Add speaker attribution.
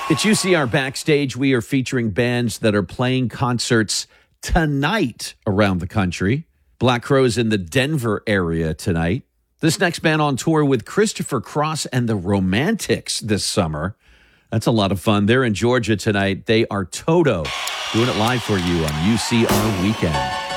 Speaker 1: It's UCR Backstage. We are featuring bands that are playing concerts tonight around the country. Black Crowes in the Denver area tonight. This next band on tour with Christopher Cross and the Romantics this summer. That's a lot of fun. They're in Georgia tonight. They are Toto, doing it live for you on UCR Weekend.